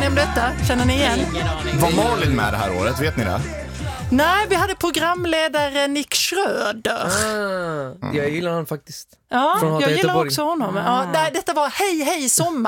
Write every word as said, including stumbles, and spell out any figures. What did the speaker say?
ni om detta? Känner ni igen? Var Malin med det här året, vet ni det? Nej, vi hade programledare Nick Schröder. Ah, jag gillar honom faktiskt. Ja, Från Hata jag gillar Göteborg. också honom. Ja, där, detta var Hej, hej, sommar.